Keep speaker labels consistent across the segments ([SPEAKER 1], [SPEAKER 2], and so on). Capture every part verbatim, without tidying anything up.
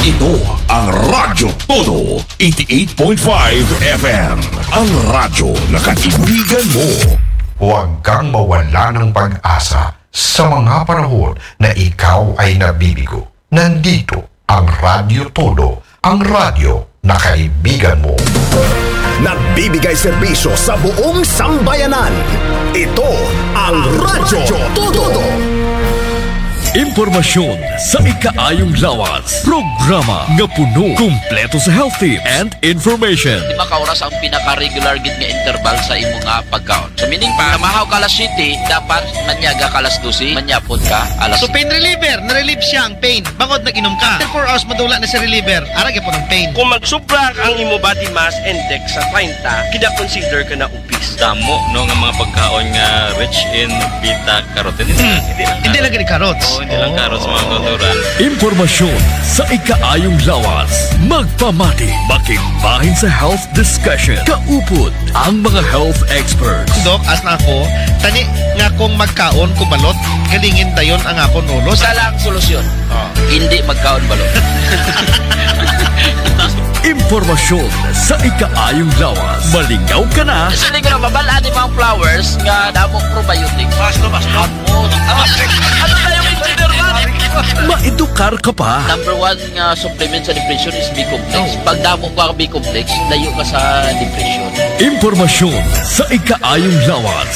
[SPEAKER 1] Ito ang Radyo Todo, eighty-eight point five F M. Ang radyo na kaibigan mo.
[SPEAKER 2] Huwag kang mawala ng pag-asa sa mga panahon na ikaw ay nabibigo. Nandito ang Radyo Todo, ang radyo na kaibigan mo.
[SPEAKER 3] Nagbibigay serbisyo sa buong sambayanan. Ito ang Radyo Todo.
[SPEAKER 4] Impormasyon sa ikaayong lawas. Programa nga puno, kumpleto sa health tips and information.
[SPEAKER 5] Lima ka oras ang pinaka-regular gid nga interval sa imo nga pagkaon. So meaning pa, namahaw ka alas siyete, dapat manyaga ka alas dose, manyapod ka alas
[SPEAKER 6] So pain reliever, na-relieve siya ang pain. Bangod nag-inom ka. After four hours madula na si reliever, arag po ng pain.
[SPEAKER 7] Kung magsubra ang imo body mass index sa thirty, kina-consider ka na obese.
[SPEAKER 8] Damo no nga mga pagkaon nga rich in beta carotene.
[SPEAKER 6] Hmm. Hindi lang gani carrots.
[SPEAKER 8] Oo, hindi lang carrots mga natural.
[SPEAKER 4] Impormasyon sa ikaayong lawas. Magpamati, makimbahin sa health discussion. Kaupod ang mga health experts.
[SPEAKER 6] Dok, as na ako, tani nga kung magkaon ko balot, galingin dayon ang akong ulo.
[SPEAKER 5] Sa lang solusyon.
[SPEAKER 6] Oh.
[SPEAKER 5] Hindi magkaon balot.
[SPEAKER 4] Impormasyon sa ikaayong lawas. Malingaw ka na.
[SPEAKER 5] Sa ligo na babalaan ni mga flowers nga damong probiotics. Basto, basto. Ano tayo engineer man?
[SPEAKER 4] Maedukar ka pa.
[SPEAKER 5] Number one nga supplement sa depression is B-complex. Pag damo ka B-complex, layo ka sa depression.
[SPEAKER 4] Impormasyon sa ikaayong lawas.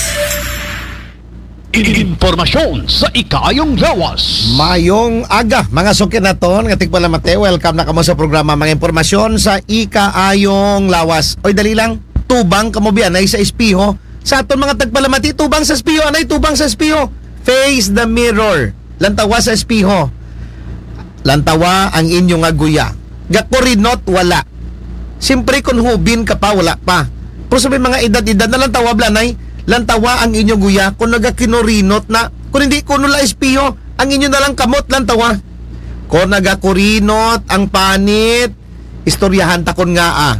[SPEAKER 9] Impormasyon sa ikaayong lawas.
[SPEAKER 10] Mayong aga, mga sukin na ton, nga tigpala mate, welcome na kamo sa programa mga impormasyon sa ikaayong lawas. Oy, dali lang, tubang kamo biyan ay sa espiho. Sa aton mga tagpalamati, tubang sa espiho, anay tubang sa espiho. Face the mirror. Lantawa sa espiho. Lantawa ang inyong aguya. Gakurinot, wala. Siyempre kung hubin ka pa, wala pa. Pero sabi mga edad-edad na lantawa blanay, lantawa ang inyong guya kung nagakinorinot na kung hindi ko nula espiho ang inyo na lang kamot lantawa kung nagakurinot ang panit istoryahan takon nga ah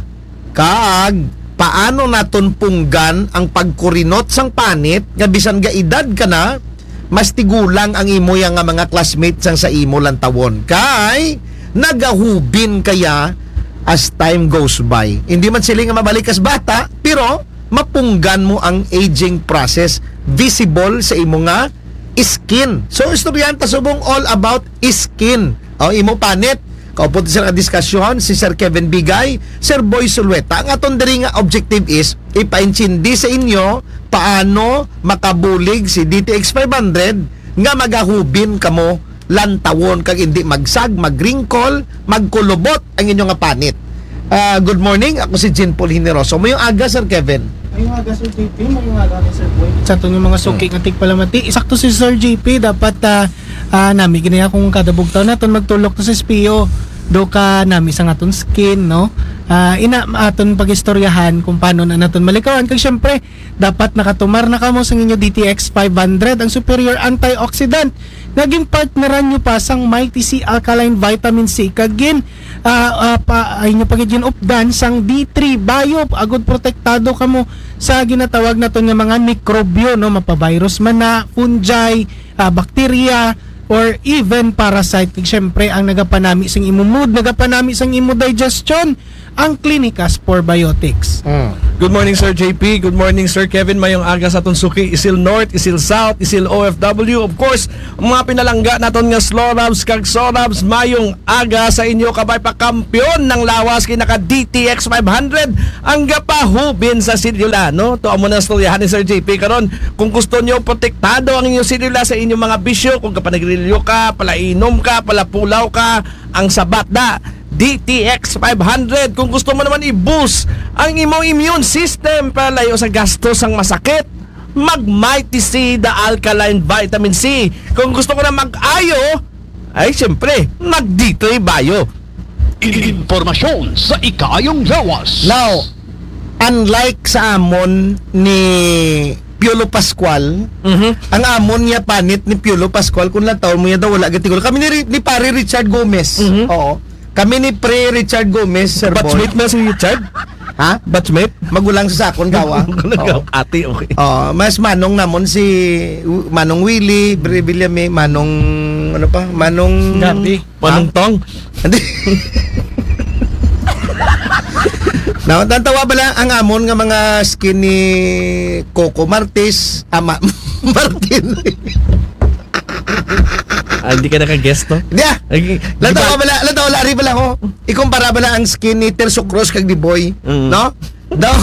[SPEAKER 10] kaag paano naton punggan ang pagkurinot sang panit nga bisan ga edad ka na mas tigulang ang imo yang nga mga classmates sang sa imo lantawon kay nagahubin kaya as time goes by hindi man sila nga mabalik as bata pero mapunggan mo ang aging process visible sa imo nga skin. So istoryan ta subong all about skin. O imo panit. Kaupo sa diskusyon si Sir Kevin Bigay, Sir Boy Sulueta. Ang aton diri nga objective is ipaintindi sa inyo paano makabulig si D T X five hundred nga magahubin kamo lantawon kag hindi magsag, magringkol, magkulubot ang inyo nga panit. Uh, good morning, ako si Jean Paul Hineroso. Mayong aga, Sir Kevin.
[SPEAKER 11] Mayong aga, Sir J P. Mayong aga ni Sir Boy. Sa ito yung mga suki ng hmm. tigpalamati. Isakto si Sir J P. Dapat uh, uh, nami ginaya kung kada bugtaw natin magtulok to sa espiyo. Do ka nami sa aton skin, no? Uh, ina aton pagistoryahan kung paano na naton malikawan. Kag syempre, dapat nakatumar na kamo sa inyo D T X five hundred, ang superior antioxidant. Naging partneran nyo pa sang Mighty C Alkaline Vitamin C kagin uh, uh, pa ay nyo pagiging updan sang D three Bio agud protektado kamo sa ginatawag naton nga mga mikrobyo no mapavirus man na fungi, uh, bacteria or even parasite. Siyempre ang nagapanami sang imo mood, nagapanami sang imo digestion ang Clinicas Probiotics.
[SPEAKER 10] Mm.
[SPEAKER 12] Good morning Sir J P, good morning Sir Kevin. Mayong aga sa aton suki, Isil North, Isil South, Isil O F W. Of course, ang mga pinalangga naton nga Slorabs kag Sorabs, mayong aga sa inyo kabay pa kampiyon ng lawas kay naka D T X five hundred ang gapahubin sa sidula, no? To amo na storyahan ni Sir J P karon. Kung gusto niyo protektado ang inyong sidula sa inyong mga bisyo, kung kapanagrilyo ka, palainom ka, palapulaw ka, ang sabat da D T X five hundred. Kung gusto mo naman i-boost ang imong immune system para layo sa gastos ang masakit, mag Mighty C the Alkaline Vitamin C. Kung gusto ko na mag-ayo, ay siyempre mag D three Bio.
[SPEAKER 9] Impormasyon sa ikaayong lawas.
[SPEAKER 10] Now, unlike sa amon ni Piolo Pascual,
[SPEAKER 12] mm-hmm.
[SPEAKER 10] ang amon niya panit ni Piolo Pascual kung lang taon mo niya daw wala gatigol. Kami ni, ni pare Richard Gomez.
[SPEAKER 12] Mm-hmm.
[SPEAKER 10] Oo. Kami ni Pre Richard Gomez, Sir Boy.
[SPEAKER 12] Batchmate na si Richard?
[SPEAKER 10] Ha?
[SPEAKER 12] Batchmate?
[SPEAKER 10] Magulang sa sakon gawa.
[SPEAKER 12] Oh. Ate, okay.
[SPEAKER 10] Oh, mas manong namon si Manong Willie, Bre Villame, Manong Manong ano pa? Manong
[SPEAKER 11] Gabi.
[SPEAKER 12] Manong Tong.
[SPEAKER 10] Hindi. Now, tantawa ba lang ang amon nga mga skin ni Coco Martis, ama Martin.
[SPEAKER 12] Ah, hindi ka naka-guest, no?
[SPEAKER 10] Hindi ah. Lantawa ba lang, lantawa lari ba lang ho? Ikumpara ba lang ang skin ni Terso Cruz kag ni Boy,
[SPEAKER 12] Mm.
[SPEAKER 10] no? Daw.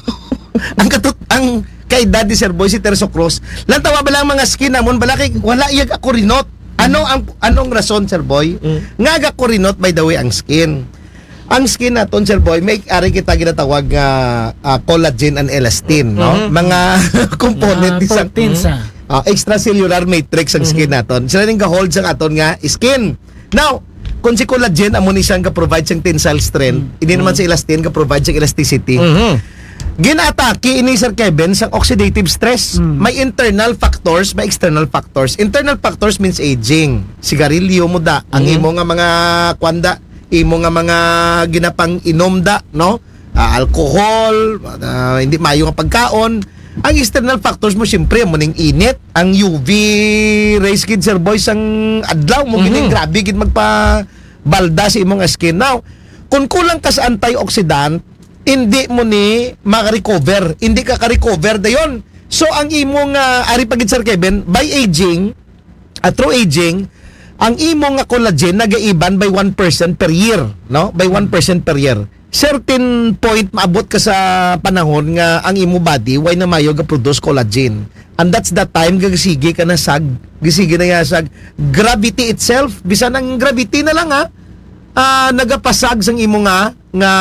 [SPEAKER 10] ang katut ang kay Daddy Sir Boy si Terso Cruz. Lantawa ba lang mga skin namon bala kay wala iyag ako rinot. Ano ang anong rason Sir Boy?
[SPEAKER 12] Mm.
[SPEAKER 10] Nga aga ko rinot by the way ang skin. Ang skin naton Sir Boy, may ari kita ginatawag nga uh, collagen and elastin, no?
[SPEAKER 12] Mm-hmm.
[SPEAKER 10] Mga component
[SPEAKER 11] Mga
[SPEAKER 10] isang
[SPEAKER 11] proteins, ah.
[SPEAKER 10] uh, extracellular matrix ang skin naton. Sila ning ga-hold sa aton nga skin. Now, kung si collagen amo ni siyang ga-provide siyang tensile strength, hindi naman si elastin ga-provide siyang elasticity.
[SPEAKER 12] Mhm.
[SPEAKER 10] Ginatake ini Sir Kevin sa oxidative stress. May internal factors, may external factors. Internal factors means aging. Sigarilyo mo da, ang imo nga mga kwanda, imo nga mga ginapang inom da, no? Ah, alcohol, ah, hindi mayo nga pagkaon. Ang external factors mo siyempre mo ning init, ang U V rays kid Sir Boy sang adlaw mo gining grabe gid magpa balda sa imong skin. Now, kung kulang ka sa antioxidant, hindi mo ni maka-recover. Hindi ka ka-recover dayon. So, ang imong uh, ari pagid Sir Kevin, by aging, at through aging, ang imong nga collagen nagaiban by one percent per year, no? By one percent per year. Certain point maabot ka sa panahon nga ang imo body why na mayo ga produce collagen. And that's the time gagisige ka na sag, gisige na ya sag gravity itself, bisan ang gravity na lang ha. Uh, nagapasag sang imo nga nga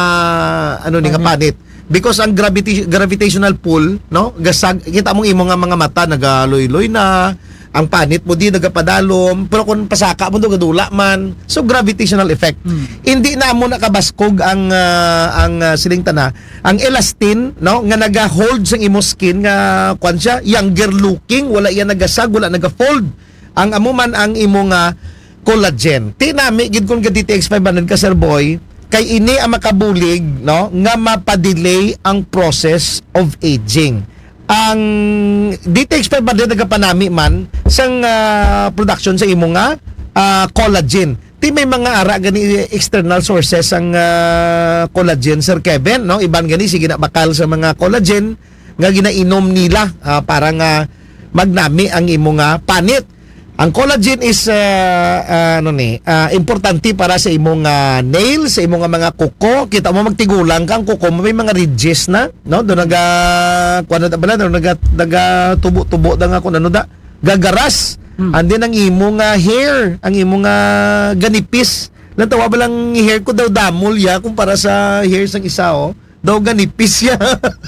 [SPEAKER 10] ano ni nga panit because ang gravity gravitational pull, no, gasag kita mong imo nga mga mata nagaloy-loy na, ang panit mo di nagapadalom, pero kung pasaka mo do gadula man, so gravitational effect. hmm. Hindi na mo nakabaskog ang uh, ang uh, siling tana ang elastin, no, nga naga-hold sang imo skin nga kwan siya younger looking, wala iya nagasag, wala naga-fold ang amo man ang imo nga collagen. Tinami gid kun ka D T X five hundred ka Sir Boy, kay ini ang makabulig, no, nga mapadelay ang process of aging. Ang D T X five hundred nagapanami man sang uh, production sa imo nga uh, collagen. Ti may mga ara gani external sources ang uh, collagen Sir Kevin, no? Iban gani sige na bakal sa mga collagen nga ginainom nila uh, para nga magnami ang imo nga panit. Ang collagen is uh, uh, ano ni, uh, importante para sa imong uh, nails, sa imong mga kuko. Kita mo magtigulang kang kuko, may mga ridges na, no? Do naga kuan na bala, do naga naga tubo-tubo da nga kun ano da, gagaras. Hmm. And then ang imong uh, hair, ang imong uh, ganipis. Lantawa ba lang hair ko daw damol ya kumpara sa hair sang isa oh. Daw ganipis ya.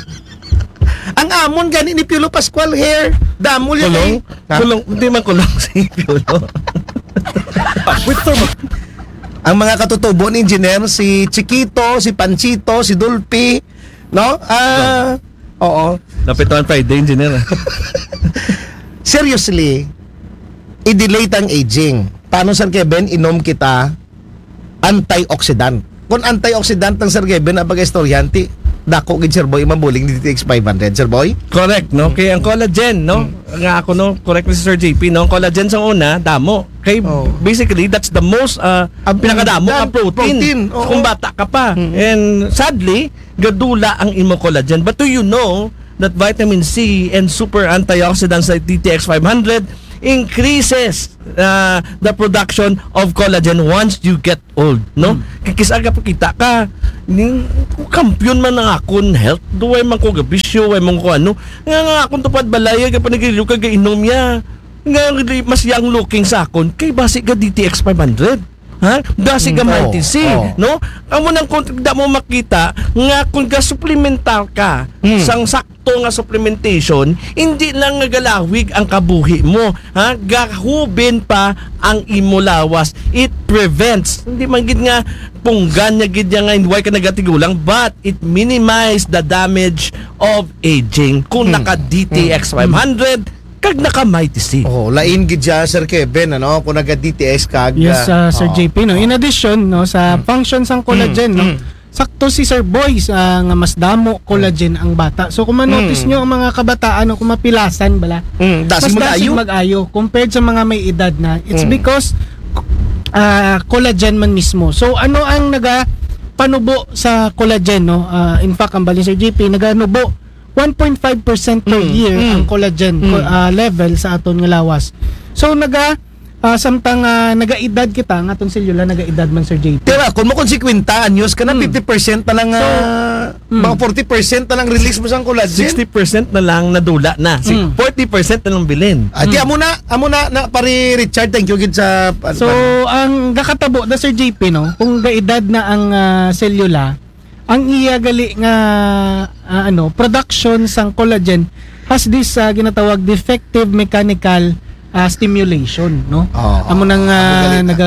[SPEAKER 10] Ang amon gani ni Piolo Pascual hair. Damol yan
[SPEAKER 12] kulong?
[SPEAKER 10] eh.
[SPEAKER 12] Kulong, hindi man kulong si Piolo.
[SPEAKER 10] Ang mga katutubo ni engineer, si Chiquito, si Panchito, si Dulpi, no? Ah, uh, oo.
[SPEAKER 12] Napituan Friday, engineer.
[SPEAKER 10] Seriously, i-delay tang aging. Paano Sir Kevin, inom kita antioxidant. Kung antioxidant ng Sir Kevin, abag istoryanti, dako gid Sir Boy mabuling D T X five hundred Sir Boy.
[SPEAKER 12] Correct, no? Kaya ang collagen, no? Nga ako, no? Correct ni Sir J P, no? Ang collagen sa una, damo. Kay
[SPEAKER 10] Oh.
[SPEAKER 12] basically, that's the most uh,
[SPEAKER 10] Ang
[SPEAKER 12] pinakadamo
[SPEAKER 10] dan-
[SPEAKER 12] ang protein.
[SPEAKER 10] protein, oo.
[SPEAKER 12] Kung bata ka pa.
[SPEAKER 10] Mm-hmm.
[SPEAKER 12] And sadly, gadula ang imo collagen. But do you know that vitamin C and super antioxidants like D T X five hundred increases uh, the production of collagen once you get old, no?
[SPEAKER 10] Hmm.
[SPEAKER 12] Kikisaga pa kita ka, ning kampiyon man ng akon health, duway man ko gabisyo, way man ko ano, nga nga akon tupad balaya ka panagiliw ka gainom ya, nga mas young looking sa akon, kay basi ka D T X five hundred. Ha? Basi ka
[SPEAKER 10] Mm,
[SPEAKER 12] Mighty
[SPEAKER 10] oh,
[SPEAKER 12] C,
[SPEAKER 10] oh.
[SPEAKER 12] no? Amo nang kung da mo makita nga kung ga supplemental ka
[SPEAKER 10] Mm.
[SPEAKER 12] sang sakto nga supplementation, hindi lang nga galawig ang kabuhi mo, ha? Gahubin pa ang imo lawas. It prevents, hindi man gid nga punggan nya gid nga why ka nagatigulang, but it minimize the damage of aging. Kung
[SPEAKER 10] Mm.
[SPEAKER 12] naka D T X five hundred kag naka Mighty C.
[SPEAKER 10] Oh, lain gid siya Sir Kevin ano, kung naga D T X kag
[SPEAKER 11] Yes, uh, Sir
[SPEAKER 10] oh.
[SPEAKER 11] J P, no. In addition, no, sa functions ng collagen, no, sakto si Sir Boy uh, nga mas damo collagen ang bata. So kung ma-notice
[SPEAKER 10] Mm.
[SPEAKER 11] nyo ang mga kabataan o kung mapilasan bala,
[SPEAKER 10] Mm,
[SPEAKER 11] mas
[SPEAKER 10] dasig
[SPEAKER 11] dasig
[SPEAKER 10] mag-ayo.
[SPEAKER 11] mag-ayo compared sa mga may edad na. It's
[SPEAKER 10] Mm.
[SPEAKER 11] because uh, collagen man mismo. So ano ang naga panubo sa collagen, no? Uh, in fact, ang bali Sir J P naganubo one point five percent per
[SPEAKER 10] Mm.
[SPEAKER 11] year
[SPEAKER 10] Mm.
[SPEAKER 11] ang collagen
[SPEAKER 10] Mm.
[SPEAKER 11] co- uh, level sa aton nga lawas. So naga uh, samtang uh, nagaedad kita nga aton selula nagaedad man Sir J P.
[SPEAKER 10] Pero kung mo konsekwenta anyos ka na
[SPEAKER 11] Mm.
[SPEAKER 10] fifty percent na lang,
[SPEAKER 11] So,
[SPEAKER 10] ah,
[SPEAKER 11] mm.
[SPEAKER 10] mga forty percent na lang release mo sa collagen.
[SPEAKER 12] sixty percent na lang nadula na. Si-
[SPEAKER 11] Mm.
[SPEAKER 12] forty percent na lang bilin.
[SPEAKER 10] Ati amo na, amo na, na pari Richard, thank you gid sa
[SPEAKER 11] So ang gakatabo na Sir J P, no, kung gaedad na ang uh, selula, ang iya gali nga uh, ano production sang collagen has this uh, ginatawag defective mechanical uh, stimulation, no?
[SPEAKER 10] Oo.
[SPEAKER 11] Amo nang
[SPEAKER 10] Amo
[SPEAKER 11] uh,
[SPEAKER 10] gali na.
[SPEAKER 11] naga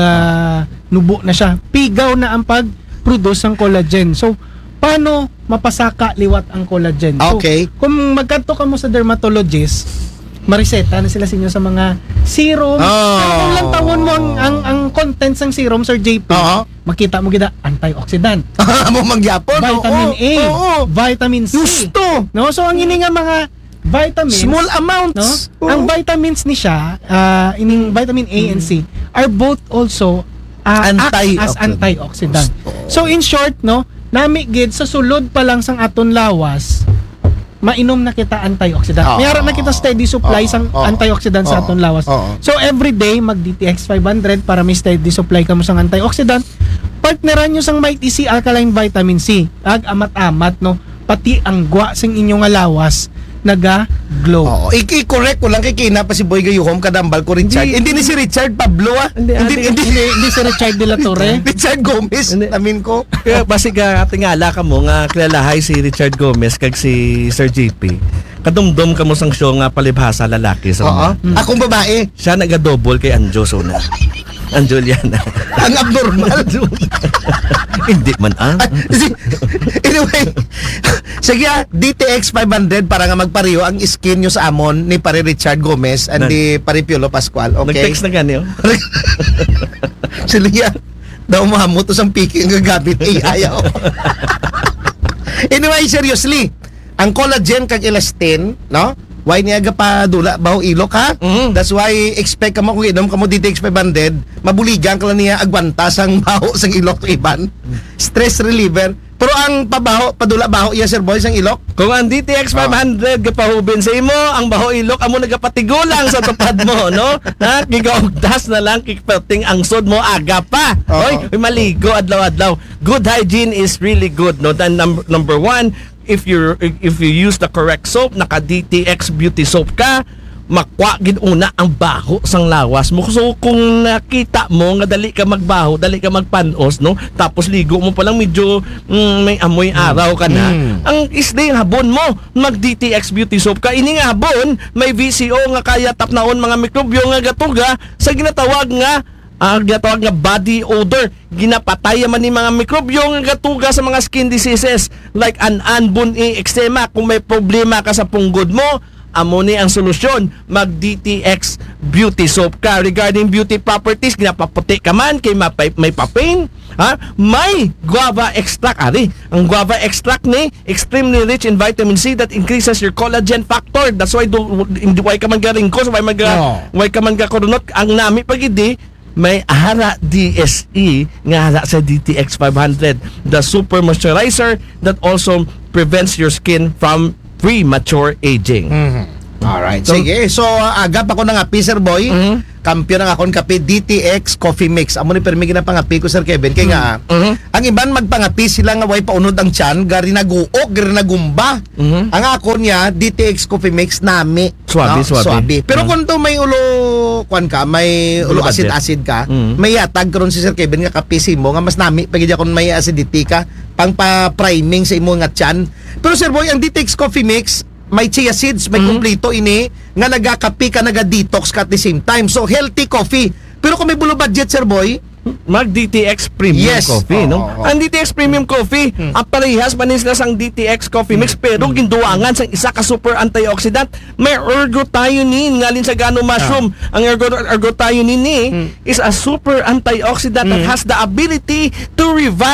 [SPEAKER 11] nubo na siya. Pigaw na ang pag-produce ng collagen. So paano mapasaka liwat ang collagen? So,
[SPEAKER 10] Okay.
[SPEAKER 11] kung magkanto ka mo sa dermatologist, mariseta na sila sa inyo sa mga serum.
[SPEAKER 10] Oh.
[SPEAKER 11] Pero kung lang tawon mo ang, ang, ang contents ng serum, Sir J P,
[SPEAKER 10] Oo.
[SPEAKER 11] makita mo gida antioxidant,
[SPEAKER 10] Amo mangyapon.
[SPEAKER 11] vitamin
[SPEAKER 10] oo,
[SPEAKER 11] A,
[SPEAKER 10] oo.
[SPEAKER 11] vitamin C.
[SPEAKER 10] Gusto.
[SPEAKER 11] No, so ang ini nga mga vitamins,
[SPEAKER 10] Small
[SPEAKER 11] no?
[SPEAKER 10] amounts. Oo.
[SPEAKER 11] Ang vitamins ni siya, uh, ining vitamin A and C are both also uh, act as
[SPEAKER 10] Antioxidant.
[SPEAKER 11] antioxidant. So in short, no, nami gid sa sulod pa lang sang aton lawas, mainom na kita antioxidant.
[SPEAKER 10] Oo.
[SPEAKER 11] Mayara na kita steady supply
[SPEAKER 10] Oo.
[SPEAKER 11] sang
[SPEAKER 10] Oo.
[SPEAKER 11] antioxidant sa
[SPEAKER 10] Oo.
[SPEAKER 11] aton lawas.
[SPEAKER 10] Oo.
[SPEAKER 11] So every day mag D T X five hundred para may steady supply ka mo sang antioxidant. Partneran nyo sang Mighty C alkaline vitamin C. Ag amat-amat, no, pati ang gwa sing inyong nga lawas naga glow.
[SPEAKER 10] Oo, i-correct ko lang kay Kina pa si Boy Gayuhom kadambal ko Richard.
[SPEAKER 11] Hindi-
[SPEAKER 10] Hindi, ni si Richard Pablo ah.
[SPEAKER 11] Hindi, hindi, hindi, hindi, hindi si Richard de la Torre.
[SPEAKER 10] Richard Gomez.
[SPEAKER 12] Hindi.
[SPEAKER 10] Namin ko.
[SPEAKER 12] Kaya basig ka tingala ka mo nga kilalahay si Richard Gomez kag si Sir J P. Kadumdum ka mo sang show nga palibhasa lalaki sa
[SPEAKER 10] Oo.
[SPEAKER 12] mga.
[SPEAKER 10] Akong babae.
[SPEAKER 12] Siya naga-double kay Anjo Sona. Anjoliana.
[SPEAKER 10] Ang abnormal.
[SPEAKER 12] Hindi man ah.
[SPEAKER 10] Ay, si- anyway, sige ah, D T X five hundred para nga magpariyo ang skin nyo sa amon ni pare Richard Gomez and
[SPEAKER 12] Nag-
[SPEAKER 10] ni pare Piolo Pascual. Okay?
[SPEAKER 12] Nag-text na gani oh.
[SPEAKER 10] Sila yan. Daw mahamot ang piki ang gagamit. Eh, ayaw. Anyway, seriously, ang collagen kag elastin, no? Why niya ga pa dula baho ilok ha?
[SPEAKER 12] Mhm.
[SPEAKER 10] That's why expect ka mo kung inom ka mo D T X five hundred, mabuligan ka lang niya agwanta sang baho sang ilok to iban. Stress reliever. Pero ang pabaho, padula baho iya Sir Boy sang ilok.
[SPEAKER 12] Kung ang D T X five hundred gapahubin sa imo, ang baho ilok amo nagapatigulang sa tupad mo, no? Ha, gigaugdas na lang kikpating ang sod mo aga pa.
[SPEAKER 10] Oo.
[SPEAKER 12] Oy, may maligo adlaw-adlaw. Good hygiene is really good, no? Then number number one, if you if you use the correct soap, naka D T X beauty soap ka, makwa gid una ang baho sang lawas mo. So kung nakita mo nga dali ka magbaho, dali ka magpanos, no, tapos ligo mo pa lang medyo mm, may amoy araw ka na,
[SPEAKER 10] Mm.
[SPEAKER 12] ang isday habon mo mag D T X beauty soap ka. Ini nga habon may V C O nga kaya tapnaon mga mikrobyo nga gatuga sa ginatawag nga ah, ginatawag nga body odor. Ginapatay man ni mga mikrobyo nga gatuga sa mga skin diseases like an buni, eczema. Kung may problema ka sa punggod mo, amo ni ang solusyon, mag D T X beauty soap ka. Regarding beauty properties, ginapaputi ka man kay mapay, may papain, ha? May guava extract ari. Ang guava extract ni extremely rich in vitamin C that increases your collagen factor. That's why do hindi why ka man garing ko, why mag
[SPEAKER 10] No.
[SPEAKER 12] why ka man kakurunot ang nami pagidi may hara D S E nga hara sa D T X five hundred, the super moisturizer that also prevents your skin from premature aging.
[SPEAKER 10] Alright.
[SPEAKER 12] So-
[SPEAKER 10] Sige. So, uh, agap ako ng api, Sir Boy.
[SPEAKER 12] Mhm.
[SPEAKER 10] Kampiyon ng akong kape, D T X Coffee Mix. Amo ni permi ginapangapi ko, Sir Kevin. Kaya nga,
[SPEAKER 12] Mhm.
[SPEAKER 10] ang iban magpangapi sila nga way paunod ang tiyan, gari naguok, gari nagumba.
[SPEAKER 12] Mhm.
[SPEAKER 10] Ang ako niya, D T X Coffee Mix, nami.
[SPEAKER 12] Swabe, swabe.
[SPEAKER 10] Pero
[SPEAKER 12] Mhm.
[SPEAKER 10] kung to may ulo, kwan ka, may ulo
[SPEAKER 12] Ulo budget.
[SPEAKER 10] acid-acid ka,
[SPEAKER 12] Mhm.
[SPEAKER 10] may yatag karon si Sir Kevin nga kapisi mo, nga mas nami, pagidya kung may acidity ka, pang pa-priming sa imo nga tiyan. Pero Sir Boy, ang D T X Coffee Mix, may chia seeds, may
[SPEAKER 12] Mhm.
[SPEAKER 10] kumplito ini nga nagakapi ka, naga-detox ka at the same time. So healthy coffee. Pero kung may bulo budget, Sir Boy,
[SPEAKER 12] Mag D T X Premium
[SPEAKER 10] Yes.
[SPEAKER 12] Coffee, no?
[SPEAKER 10] Oo, oo.
[SPEAKER 12] Ang D T X Premium Coffee, ang parehas manis na sang D T X Coffee Mix, pero ginduangan sang isa ka super antioxidant. May ergothioneine ngalin sa gano mushroom. Ang ergo ergothioneine ni is a super antioxidant that has the ability to revive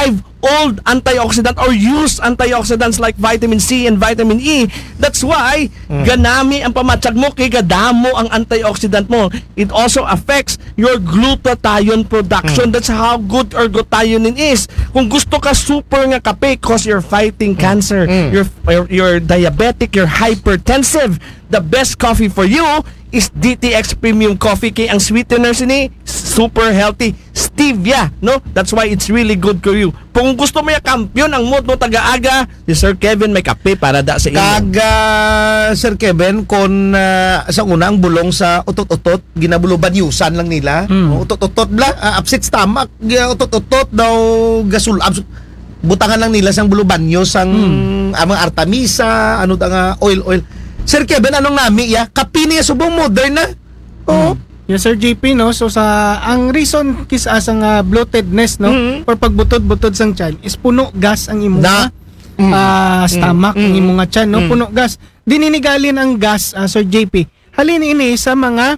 [SPEAKER 12] old antioxidant or used antioxidants like vitamin C and vitamin E. That's why mm. ganami ang pamatsag mo kay gadamo ang antioxidant mo. It also affects your glutathione production. Mm. That's how good or glutathione is. Kung gusto ka super nga kape cause you're fighting cancer, mm. you're, you're you're diabetic, you're hypertensive, the best coffee for you is D T X Premium Coffee kay ang sweetener sini super healthy stevia, no? That's why it's really good for you. Kung gusto mo ya kampiyon ang mood mo taga-aga, si Sir Kevin may kape para da sa inyo.
[SPEAKER 10] Kaga Sir Kevin kon uh, sa unang bulong sa utot-utot ginabuluban yusan lang nila. Hmm. Utot-utot bla uh, upset stomach, utot-utot daw gasul abs- butangan lang nila sang bulubanyo sang hmm. amang artemisa, ano ta nga oil oil. Sir Kevin, anong nami ya? Kape niya subong modern na. Oo.
[SPEAKER 11] Mm. Yes, Sir J P, no? So, sa, ang reason kis asang uh, bloatedness, no? Mm-hmm. Or pagbutod-butod sang tiyan is puno gas ang imong na. uh, mm. stomach, mm. ang imong nga tiyan, no? Mm. Puno gas. Dininigalin ang gas, uh, Sir J P. Halin ini sa mga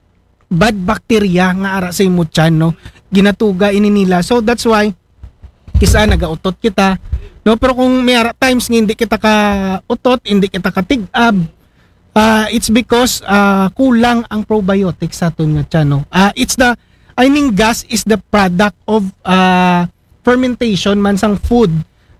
[SPEAKER 11] bad bacteria nga ara sa imong tiyan, no? Ginatuga ini nila. So, that's why, kisa nagautot kita, no, pero kung may times nga hindi kita ka utot, hindi kita ka tig-ab, uh, it's because uh, kulang ang probiotics sa aton nga tiyan, no. Uh, it's the I mean gas is the product of uh, fermentation man sang food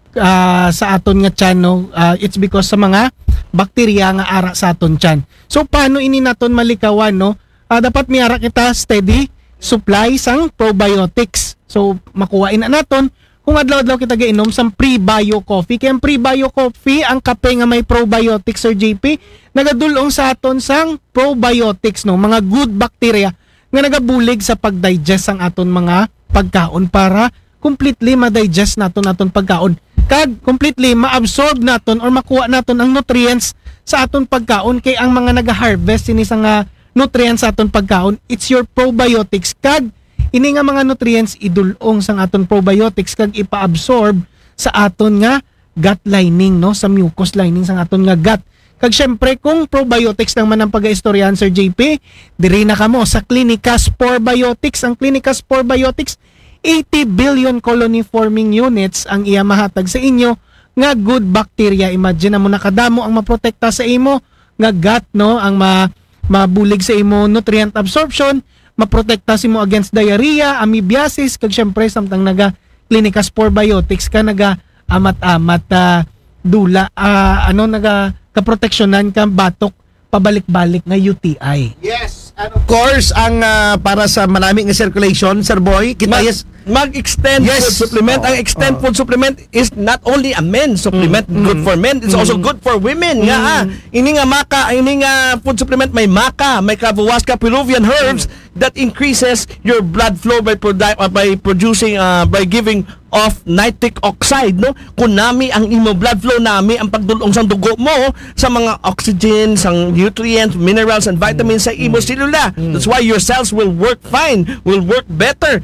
[SPEAKER 11] uh, sa aton nga tiyan, no. Uh, it's because sa mga bakterya nga ara sa aton tiyan. So paano ini naton malikawan, no? Uh, dapat miara kita steady supply sang probiotics. So makuha na naton kung adlaw-adlaw kita giinom sa pre-bio coffee. Kaya ang pre-bio coffee, ang kape nga may probiotics, Sir J P, nagadulong sa aton sang probiotics, no, mga good bacteria nga nagabulig sa pag-digest ang aton mga pagkaon para completely ma-digest naton aton pagkaon. Kag completely ma-absorb naton or makuha naton ang nutrients sa aton pagkaon kay ang mga naga-harvest ini sa nga nutrients sa aton pagkaon, it's your probiotics. Kag ini nga mga nutrients idulong sang aton probiotics kag ipa-absorb sa aton nga gut lining, no, sa mucous lining sang aton nga gut. Kag syempre kung probiotics nang man ang pag-istoryahan, Sir J P, diri na kamo sa Clinica Spore Biotics. Ang Clinica Spore Biotics, eighty billion colony forming units ang iya mahatag sa inyo nga good bacteria. Imagine mo nakadamo ang maprotekta sa imo nga gut, no, ang ma mabulig sa imo nutrient absorption, maprotekta si mo against diarrhea, amoebiasis, kag syempre samtang naga Clinica Spore Biotics ka naga amat-amat uh, dula uh, ano naga kaproteksyonan ka batok pabalik-balik nga U T I.
[SPEAKER 10] Yes, and of course ang uh, para sa manami nga circulation, Sir Boy, kita
[SPEAKER 12] Mag,
[SPEAKER 10] yes
[SPEAKER 12] mag-extend yes. food supplement. Oh, ang extend oh. food supplement is not only a men's supplement, mm, good mm, for men, it's mm, also good for women. Mm, nga ah, ini nga maka, ini nga food supplement may maka, may Kavahuasca Peruvian herbs mm, that increases your blood flow by produ- uh, by producing uh, by giving off nitric oxide, no? Kunami ang imo blood flow nami ang pagdulong sang dugo mo sa mga oxygen, sang nutrients, minerals and vitamins mm, sa imo mm, selula. Mm. That's why your cells will work fine, will work better.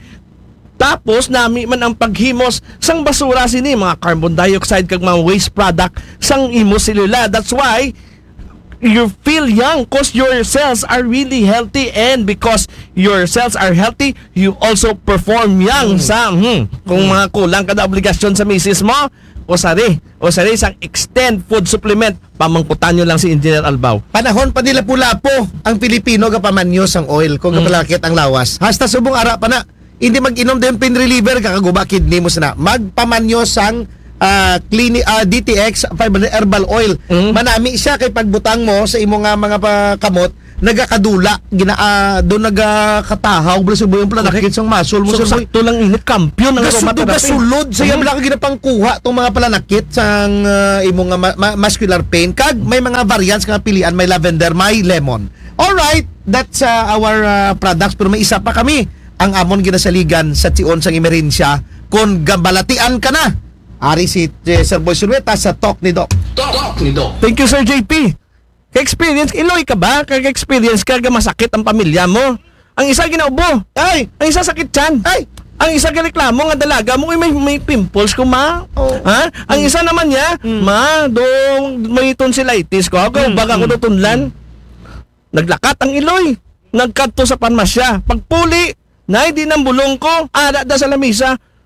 [SPEAKER 12] Tapos nami man ang paghimos sang basura sini mga carbon dioxide kag mga waste product sang imo selula. That's why you feel young cause your cells are really healthy, and because your cells are healthy, you also perform young mm. sa hmm, kung mga kulang kada obligasyon sa misis mo o sari o sari sang extend food supplement, pamangkutan nyo lang si Engineer Albaw.
[SPEAKER 10] Panahon pa nila pula-po ang Pilipino kapamanyo sang oil kung mm. kapalakit ang lawas. Hasta subong ara pa na hindi mag-inom din pain reliever kakaguba kidney mo sana. Magpamanyo sang uh, clinic, uh, D T X five hundred herbal oil. Mm. Manami siya kay pagbutang mo sa imo nga mga kamot nagakadula gina uh, do nagakatahaw bala subo yung planakit sang muscle mo.
[SPEAKER 12] So sakto lang init kampiyon ng
[SPEAKER 10] aromatherapy. Gasulod saya bala ka ginapangkuha tong mga palanakit sang uh, imo nga ma- ma- muscular pain. Kag may mga variants nga pilian, may lavender, may lemon. All right, that's uh, our uh, products, pero may isa pa kami. Ang amon ginasaligan sa tion sang emerensya kung gabalatian ka na. Ari si eh, Sir Boy Surueta sa Talk ni Doc.
[SPEAKER 12] Talk ni Doc. Thank you, Sir J P. Ka-experience, iloy ka ba? Ka-experience ka, masakit ang pamilya mo. Ang isa ginaubo. Ay! Ang isa sakit tiyan. Ay! Ang isa reklamo nga dalaga mo may, may pimples ko, ma. Oh. Ha? Ang isa naman niya, mm. ma, do may tonsillitis ko. Ako, mm. baga ko do tunlan. Naglakat ang iloy. Nagkadto sa panmasya. Pagpuli, na hindi nang bulong ko, ada da sa lamisa,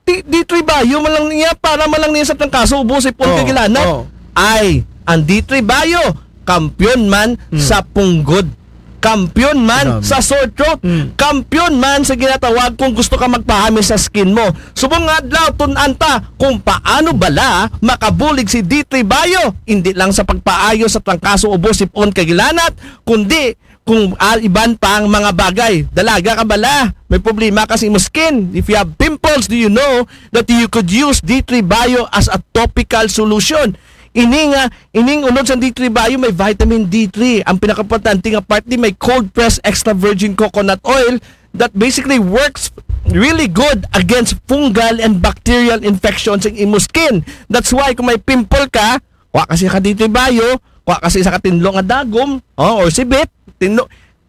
[SPEAKER 12] D- D3 Bio malang niya para malang niya sa trangkaso ubusin po
[SPEAKER 10] Oh,
[SPEAKER 12] kagilanat.
[SPEAKER 10] oh.
[SPEAKER 12] Ay, ang D3 Bio, kampyon man
[SPEAKER 10] Hmm.
[SPEAKER 12] sa punggod. Kampyon man
[SPEAKER 10] Grabe.
[SPEAKER 12] sa sore throat.
[SPEAKER 10] Hmm.
[SPEAKER 12] Kampyon man sa ginatawag kung gusto ka magpahami sa skin mo. Subong nga adlaw tunanta kung paano bala makabulig si D three Bio. Hindi lang sa pagpaayo sa trangkaso ubos sipon kagilanat, kundi kung al iban pa ang mga bagay. Dalaga ka bala, may problema kasi mo skin. If you have pimples, do you know that you could use D three Bio as a topical solution? Ini nga, ining unod sa D three Bio may vitamin D three. Ang pinakaimportante nga part ni may cold pressed extra virgin coconut oil that basically works really good against fungal and bacterial infections in imo skin. That's why kung may pimple ka, wa kasi ka D three Bio, wa kasi sa katinlo nga dagom, oh, or sibit, tinlo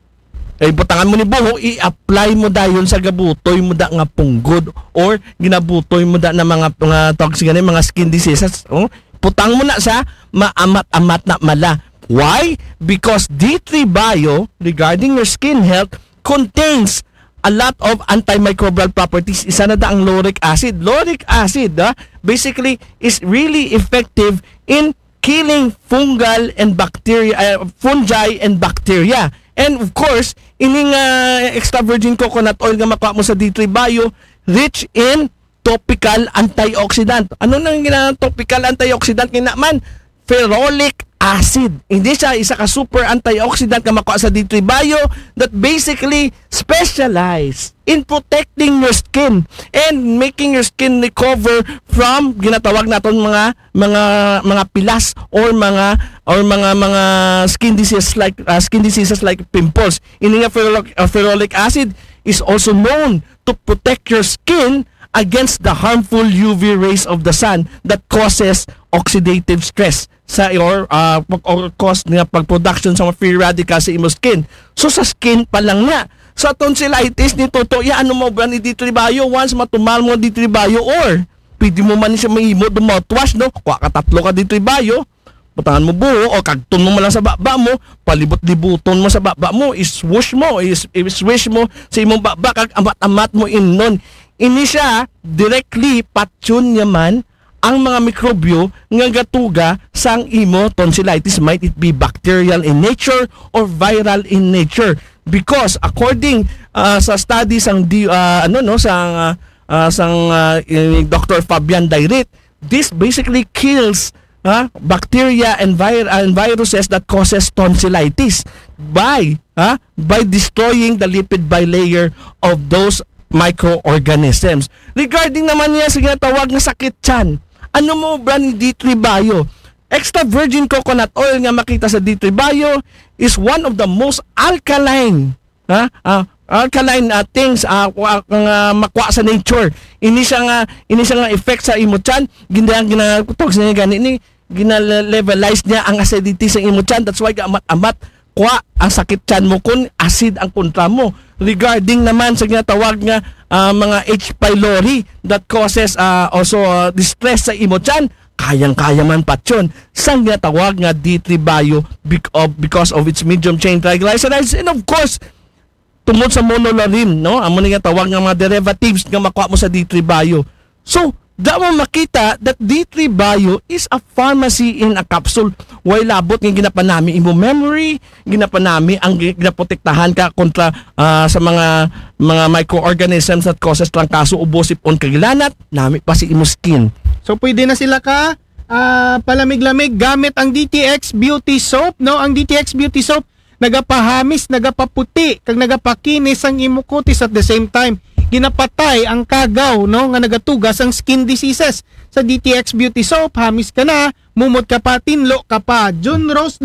[SPEAKER 12] ay butangan mo ni buho, i-apply mo dayon sa gabutoy mo da nga punggod or ginabutoy mo da na mga mga toxic nga mga skin diseases, oh. Putang mo na sa maamat-amat na mala. Why? Because D three Bio, regarding your skin health, contains a lot of antimicrobial properties. Isa na da ang lauric acid. Lauric acid, ah, basically, is really effective in killing fungal and bacteria, uh, fungi and bacteria. And of course, ining uh, extra virgin coconut oil nga makuha mo sa D three Bio, rich in topical antioxidant. Ano nang ginang topical antioxidant kina man? Ferrolic acid. Hindi siya isa ka super antioxidant ka makuha sa D three Bio that basically specialize in protecting your skin and making your skin recover from ginatawag naton mga mga mga pilas or mga or mga mga skin diseases like uh, skin diseases like pimples. Ini nga ferrolic, uh, ferrolic acid is also known to protect your skin against the harmful U V rays of the sun that causes oxidative stress sa or uh, or cause nga pag-production sa mga free radicals sa imo skin. So sa skin pa lang nga. Sa tonsillitis ni Toto, ya ano mo ba ni D three Bio once matumal mo D three Bio or pwede mo man siya mahimo do mouthwash no. Kuha ka tatlo ka D three Bio. Butangan mo buho o kagton mo lang sa baba mo, palibot-libuton mo sa baba mo, iswoosh mo, is iswish mo sa imong baba kag amat-amat mo innon. Ini siya directly patyon yaman ang mga mikrobyo nga gatuga sang imo tonsillitis, might it be bacterial in nature or viral in nature, because according uh, sa studies sang uh, ano no sang uh, uh, sang uh, Doctor Fabian Dairit, this basically kills uh, bacteria and, vir- and viruses that causes tonsillitis by uh, by destroying the lipid bilayer of those microorganisms. Regarding naman niya sa ginatawag nga sakit tiyan, ano mo ba ni D three Bio? Extra virgin coconut oil nga makita sa D three Bio is one of the most alkaline ha? Uh, alkaline uh, things uh, uh, uh, makuha sa nature. Ini siya nga ini siya nga effect sa imo tiyan. Ginang ginatawag sa niya gani ni gina-levelize niya ang acidity sa imo tiyan. That's why amat-amat kuha ang sakit tiyan mo kung acid ang kontra mo. Regarding naman sa ginatawag nga uh, mga H. pylori that causes uh, also uh, distress sa imo tiyan, kayang-kaya man patyon sa ginatawag nga D three Bio because of its medium chain triglycerides, and of course tungod sa monolaurin, no, amo nga tawag nga mga derivatives nga makuha mo sa D three Bio. So daw makita that D three Bio is a pharmacy in a capsule. Way labot nga ginapanami imo memory, ginapanami ang ginaprotektahan ka kontra uh, sa mga mga microorganisms that causes trangkaso, ubo, sipon, kagilanat, nami pa si imo skin.
[SPEAKER 11] So pwede na sila ka uh, palamig-lamig gamit ang D T X Beauty Soap, no? Ang D T X Beauty Soap nagapahamis, nagapaputi, kag nagapakinis ang imo kutis at the same time ginapatay ang kagaw, no, nga nagatugas ang skin diseases. Sa D T X Beauty Soap, hamis ka na, mumot ka pa, tinlo ka pa. John Rose